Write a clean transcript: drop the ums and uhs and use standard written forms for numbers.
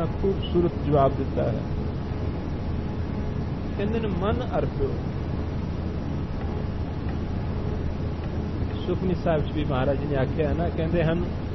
कितना खूबसूरत जवाब दिता है। कहते ने मन अर्प्यो। सुखनी साहब जी महाराज जी ने आख्या है ना, कहते हैं